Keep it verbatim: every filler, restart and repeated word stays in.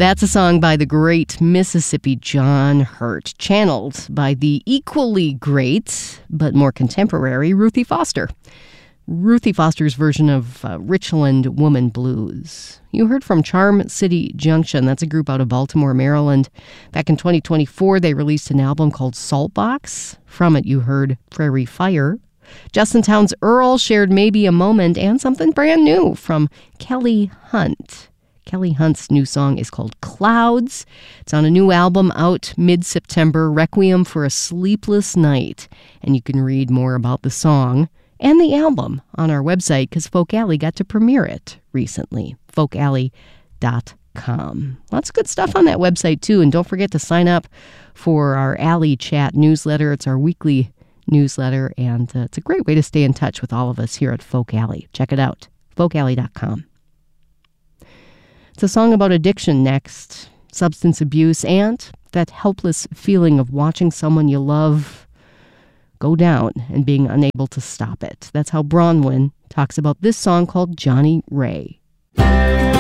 That's a song by the great Mississippi John Hurt, channeled by the equally great, but more contemporary, Ruthie Foster. Ruthie Foster's version of uh, Richland Woman Blues. You heard from Charm City Junction. That's a group out of Baltimore, Maryland. Back in twenty twenty-four, they released an album called Saltbox. From it, you heard Prairie Fire. Justin Townes Earl shared Maybe a Moment and something brand new from Kelly Hunt. Kelly Hunt's new song is called Clouds. It's on a new album out mid-September, Requiem for a Sleepless Night. And you can read more about the song and the album on our website because Folk Alley got to premiere it recently, folk alley dot com. Lots of good stuff on that website, too. And don't forget to sign up for our Alley Chat newsletter. It's our weekly newsletter, and uh, it's a great way to stay in touch with all of us here at Folk Alley. Check it out, folk alley dot com. It's a song about addiction next, substance abuse, and that helpless feeling of watching someone you love go down and being unable to stop it. That's how Bronwyn talks about this song called Johnny Ray.